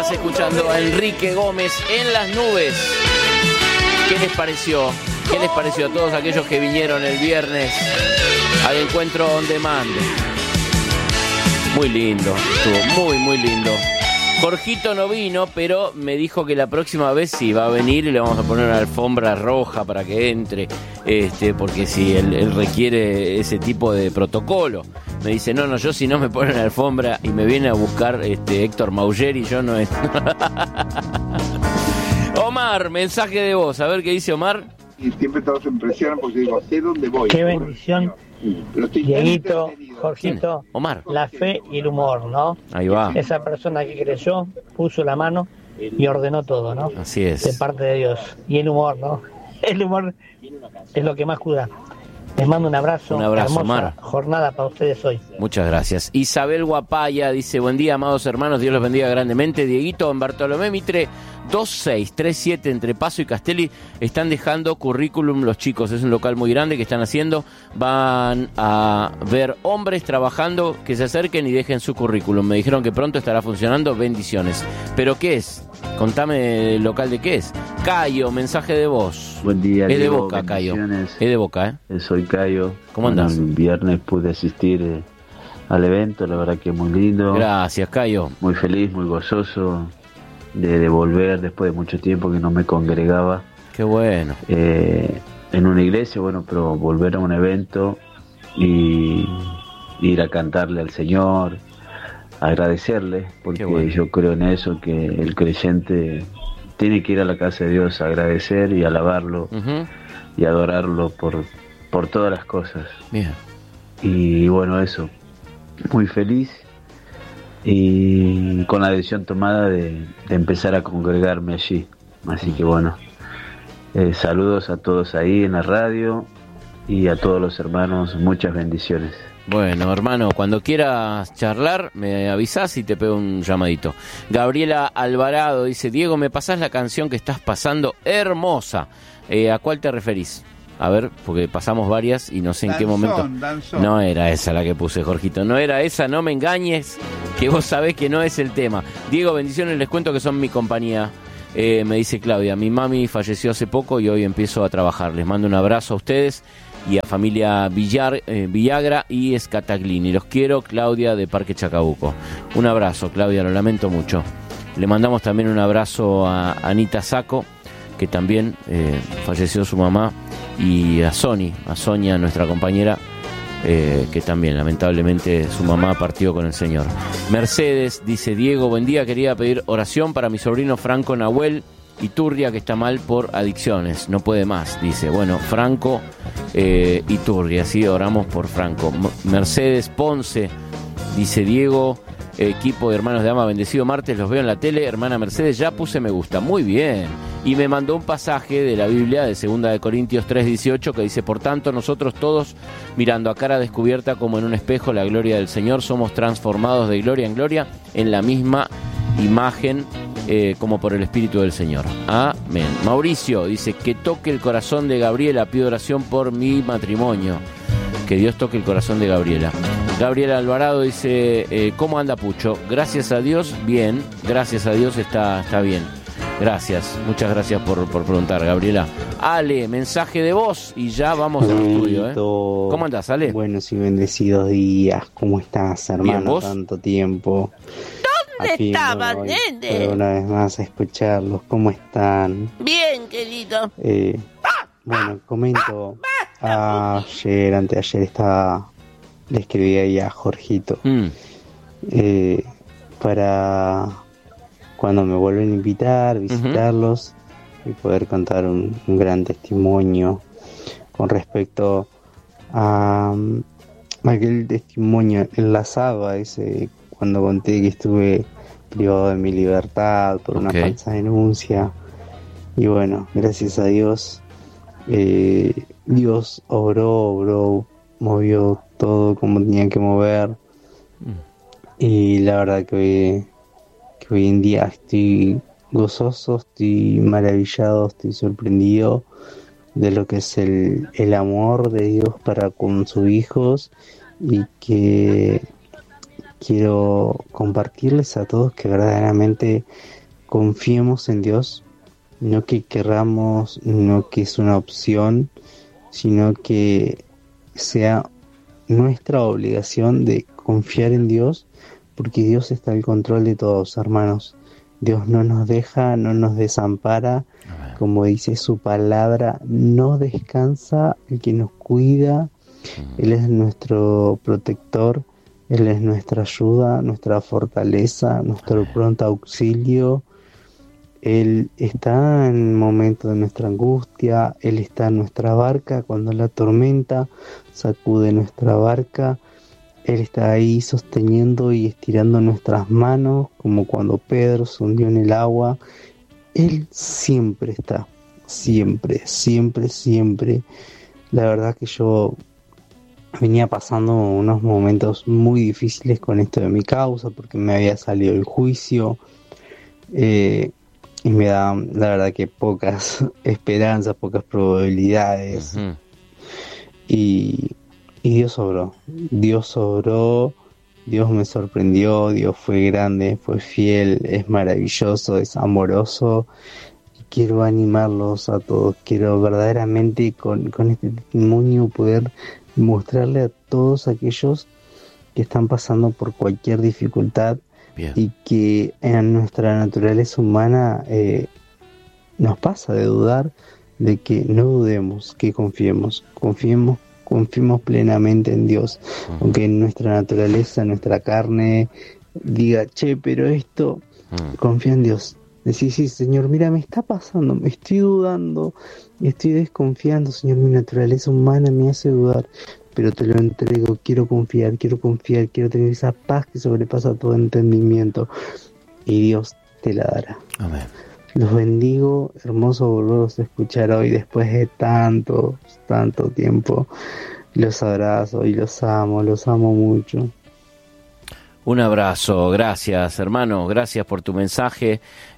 Estás escuchando a Enrique Gómez en las nubes. ¿Qué les pareció? ¿Qué les pareció a todos aquellos que vinieron el viernes al encuentro on demand? Muy lindo, estuvo muy lindo. Jorgito no vino, pero me dijo que la próxima vez sí va a venir y le vamos a poner una alfombra roja para que entre, porque si él requiere ese tipo de protocolo. Me dice, no, yo si no me ponen alfombra y me viene a buscar Héctor Maugeri, yo no es. Omar, mensaje de voz, a ver qué dice Omar. Y siempre todos se impresionan porque digo, sé dónde voy. Qué bendición, Dieguito, Jorgito, Omar. La fe y el humor, ¿no? Ahí va. Esa persona que creyó, puso la mano y ordenó todo, ¿no? Así es. De parte de Dios. Y el humor, ¿no? El humor es lo que más cura. Les mando un abrazo. Un abrazo, hermosa Omar. Jornada para ustedes hoy. Muchas gracias. Isabel Guapaya dice, buen día, amados hermanos, Dios los bendiga grandemente. Dieguito, en Bartolomé Mitre 2637 entre Paso y Castelli están dejando currículum los chicos. Es un local muy grande que están haciendo. Van a ver hombres trabajando, que se acerquen y dejen su currículum. Me dijeron que pronto estará funcionando. Bendiciones. ¿Pero qué es? Contame el local de qué es. Cayo, mensaje de voz. Buen día, Es de Diego, Boca, Cayo. bendiciones. Es de Boca, Soy Cayo. ¿Cómo andás? El viernes pude asistir al evento, la verdad que muy lindo. Gracias, Cayo. Muy feliz, muy gozoso de volver después de mucho tiempo que no me congregaba. Qué bueno. En una iglesia, bueno, pero volver a un evento y ir a cantarle al Señor, agradecerle, porque bueno. yo creo en eso, que el creyente tiene que ir a la casa de Dios a agradecer y alabarlo y adorarlo por todas las cosas. Bien. Y bueno, eso, muy feliz y con la decisión tomada de empezar a congregarme allí. Así que bueno, saludos a todos ahí en la radio y a todos los hermanos, muchas bendiciones. Bueno, hermano, cuando quieras charlar, me avisás y te pego un llamadito. Gabriela Alvarado dice, Diego, ¿me pasás la canción que estás pasando? Hermosa. ¿A cuál te referís? A ver, porque pasamos varias y no sé en qué momento. Danzón. No era esa la que puse, Jorgito. No era esa, no me engañes, que vos sabés que no es el tema. Diego, bendiciones, les cuento que son mi compañía. Me dice Claudia, mi mami falleció hace poco y hoy empiezo a trabajar. Les mando un abrazo a ustedes y a familia Villagra y Scataglini. Los quiero, Claudia de Parque Chacabuco. Un abrazo, Claudia, lo lamento mucho. Le mandamos también un abrazo a Anita Saco, que también falleció su mamá, y a Sonia, nuestra compañera, que también lamentablemente su mamá partió con el Señor. Mercedes dice, Diego, buen día, quería pedir oración para mi sobrino Franco Nahuel Iturria, que está mal por adicciones, no puede más, dice. Bueno, Franco Iturria, sí, oramos por Franco. Mercedes Ponce dice, Diego, equipo de Hermanos de Ama, bendecido martes, los veo en la tele. Hermana Mercedes, ya puse me gusta. Muy bien. Y me mandó un pasaje de la Biblia de 2 de Corintios 3:18 que dice, por tanto nosotros todos, mirando a cara descubierta como en un espejo la gloria del Señor, somos transformados de gloria en gloria en la misma imagen como por el Espíritu del Señor. Amén. Mauricio dice, que toque el corazón de Gabriela, pido oración por mi matrimonio. Que Dios toque el corazón de Gabriela. Gabriela Alvarado dice, ¿cómo anda Pucho? Gracias a Dios, bien. Gracias a Dios está bien. Gracias, muchas gracias por preguntar, Gabriela. Ale, mensaje de voz y ya vamos al estudio, ¿eh? ¿Cómo andás, Ale? Buenos y bendecidos días. ¿Cómo estás, hermano? Bien, ¿vos? Tanto tiempo. ¿Dónde Aquí estaban, voy, nene? una vez más a escucharlos. ¿Cómo están? Bien, querido. Bueno, comento. Anteayer le escribí ahí a Jorgito. Para cuando me vuelven a invitar, visitarlos y poder contar un gran testimonio con respecto a aquel testimonio enlazado a ese cuando conté que estuve privado de mi libertad por una falsa denuncia. Y bueno, gracias a Dios, Dios obró, movió todo como tenía que mover. Y la verdad que hoy en día estoy gozoso, estoy maravillado, estoy sorprendido de lo que es el amor de Dios para con sus hijos, y que quiero compartirles a todos que verdaderamente confiemos en Dios, no que querramos, no que es una opción, sino que sea nuestra obligación de confiar en Dios, porque Dios está al control de todos, hermanos. Dios no nos deja, no nos desampara, como dice su palabra, no descansa el que nos cuida. Él es nuestro protector, Él es nuestra ayuda, nuestra fortaleza, nuestro pronto auxilio. Él está en el momento de nuestra angustia, Él está en nuestra barca cuando la tormenta sacude nuestra barca. Él está ahí sosteniendo y estirando nuestras manos, como cuando Pedro se hundió en el agua. Él siempre está, siempre, siempre, siempre. La verdad que yo venía pasando unos momentos muy difíciles con esto de mi causa, porque me había salido el juicio, y me da, la verdad, que pocas esperanzas, pocas probabilidades. Uh-huh. Y Dios obró, Dios me sorprendió, Dios fue grande, fue fiel, es maravilloso, es amoroso. Y quiero animarlos a todos, quiero verdaderamente con este testimonio poder mostrarle a todos aquellos que están pasando por cualquier dificultad. Bien. Y que en nuestra naturaleza humana nos pasa de dudar, de que no dudemos, que confiemos plenamente en Dios, aunque en nuestra naturaleza, nuestra carne diga, che, pero esto, confía en Dios. Decís, sí, Señor, mira, me está pasando, me estoy dudando, estoy desconfiando, Señor, mi naturaleza humana me hace dudar, pero te lo entrego, quiero confiar, quiero tener esa paz que sobrepasa todo entendimiento, y Dios te la dará. Amén. Los bendigo, hermoso volveros a escuchar hoy después de tanto tiempo. Los abrazo y los amo mucho. Un abrazo, gracias hermano, gracias por tu mensaje,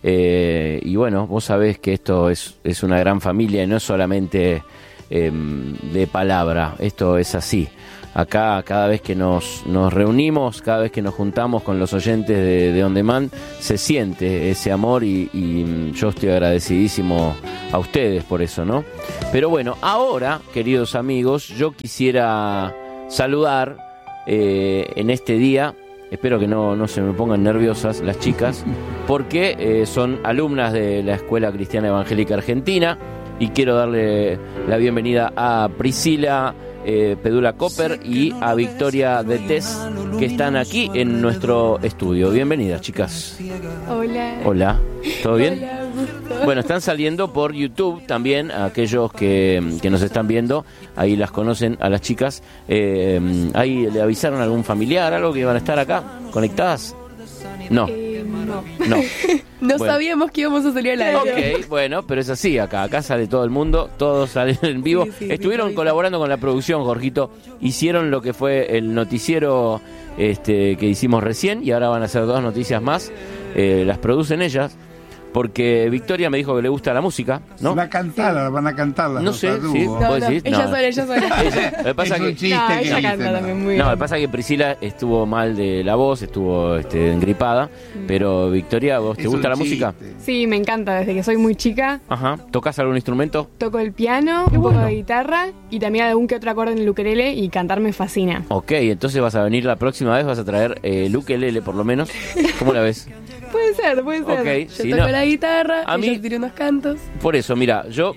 y bueno, vos sabés que esto es una gran familia y no es solamente de palabra, esto es así. Acá cada vez que nos reunimos, cada vez que nos juntamos con los oyentes de On Demand, se siente ese amor y yo estoy agradecidísimo a ustedes por eso, ¿no? Pero bueno, ahora, queridos amigos, yo quisiera saludar en este día, espero que no se me pongan nerviosas las chicas, porque son alumnas de la Escuela Cristiana Evangélica Argentina, y quiero darle la bienvenida a Priscila Pedula Copper y a Victoria de Tess, que están aquí en nuestro estudio. Bienvenidas, chicas. Hola. Hola, ¿todo bien? Hola, gusto. Bueno, están saliendo por YouTube también, aquellos que nos están viendo, ahí las conocen a las chicas. ¿Ahí le avisaron a algún familiar, algo que iban a estar acá conectadas? No. No. No bueno. Sabíamos que íbamos a salir al aire. Ok, bueno, pero es así acá sale todo el mundo, todos salen en vivo. Sí, estuvieron colaborando con la producción, Jorgito, hicieron lo que fue el noticiero que hicimos recién, y ahora van a hacer 2 noticias más, las producen ellas. Porque Victoria me dijo que le gusta la música, ¿no? Van a cantarla. No sé, sí, no, ¿vos decís? Ella sola. Lo que pasa es un chiste que ella canta también muy bien. No, lo que pasa es que Priscila estuvo mal de la voz, estuvo engripada, pero Victoria, ¿vos te gusta la música? Sí, me encanta, desde que soy muy chica. Ajá, ¿tocás algún instrumento? Toco el piano, un poco de guitarra y también algún que otro acorde en el ukelele, y cantar me fascina. Ok, entonces vas a venir la próxima vez, vas a traer el ukelele por lo menos. ¿Cómo la ves? Puede ser. Okay, yo toco la guitarra, a mí, ella tira unos cantos. Por eso, mira, yo,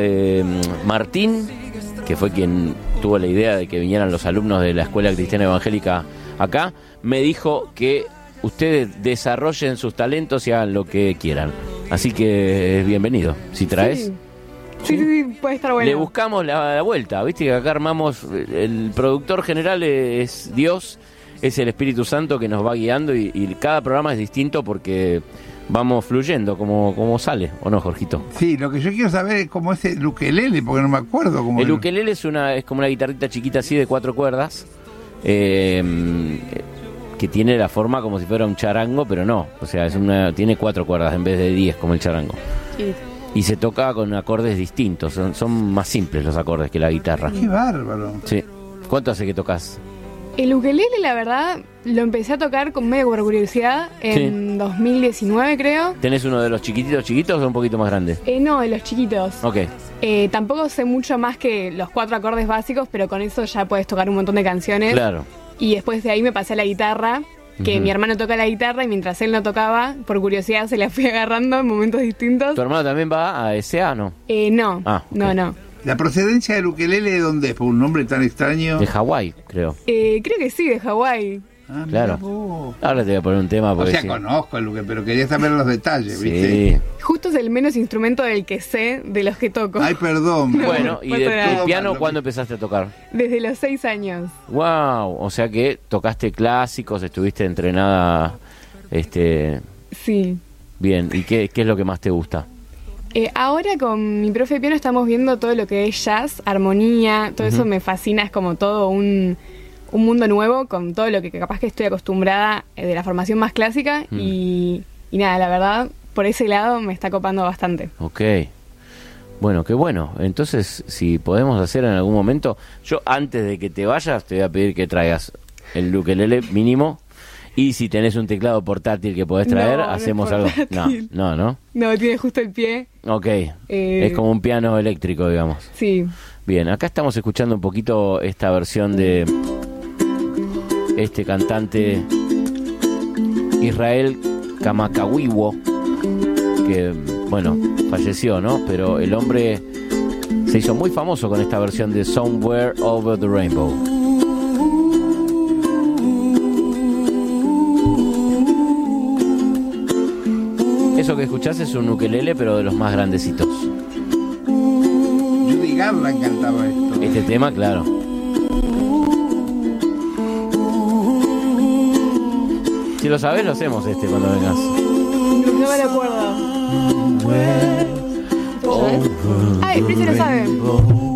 Martín, que fue quien tuvo la idea de que vinieran los alumnos de la Escuela Cristiana Evangélica acá, me dijo que ustedes desarrollen sus talentos y hagan lo que quieran. Así que bienvenido, si traes. Sí, puede estar bueno. Le buscamos la vuelta, viste que acá armamos, el productor general es Dios, es el Espíritu Santo que nos va guiando, y cada programa es distinto porque vamos fluyendo como sale, ¿o no, Jorgito? Sí, lo que yo quiero saber es cómo es el ukelele, porque no me acuerdo cómo el ukelele es como una guitarrita chiquita así de 4 cuerdas, que tiene la forma como si fuera un charango, pero no, o sea, tiene 4 cuerdas en vez de 10 como el charango. Sí. Y se toca con acordes distintos, son más simples los acordes que la guitarra. ¡Qué bárbaro! Sí. ¿Cuánto hace que tocas? El ukelele, la verdad, lo empecé a tocar con medio por curiosidad en 2019, creo. ¿Tenés uno de los chiquitos o un poquito más grande? No, de los chiquitos. Ok. Tampoco sé mucho más que los 4 acordes básicos, pero con eso ya puedes tocar un montón de canciones. Claro. Y después de ahí me pasé a la guitarra, que mi hermano toca la guitarra y mientras él no tocaba, por curiosidad se la fui agarrando en momentos distintos. ¿Tu hermano también va a SA, no? No, okay. no. ¿La procedencia del ukelele de dónde es? ¿Por un nombre tan extraño? De Hawái, creo. Creo que sí, de Hawái. Ah, claro. Ahora te voy a poner un tema. O sea, sí. Conozco el ukelele, pero quería saber los detalles, Sí. ¿viste? Justo es el menos instrumento del que sé de los que toco. Ay, perdón. Bueno, ¿y pasa nada. del piano cuándo empezaste a tocar? Desde los 6 años. Wow, o sea que tocaste clásicos, estuviste entrenada, Sí. bien. ¿Y qué es lo que más te gusta? Ahora con mi profe de piano estamos viendo todo lo que es jazz, armonía, todo eso me fascina, es como todo un mundo nuevo con todo lo que capaz que estoy acostumbrada de la formación más clásica y nada, la verdad, por ese lado me está copando bastante. Ok. Bueno, qué bueno. Entonces, si podemos hacer en algún momento, yo antes de que te vayas te voy a pedir que traigas el ukelele mínimo. Y si tenés un teclado portátil que podés traer, hacemos algo. No. No, tiene justo el pie. Ok. Es como un piano eléctrico, digamos. Sí. Bien, acá estamos escuchando un poquito esta versión de este cantante Israel Kamakawiwo, que, bueno, falleció, ¿no? Pero el hombre se hizo muy famoso con esta versión de Somewhere Over the Rainbow. Eso que escuchás es un ukelele, pero de los más grandecitos. Judy Garland cantaba esto. Este tema, claro. Si lo sabés, lo hacemos cuando vengas. No me lo acuerdo. Ay, Pris se lo sabe.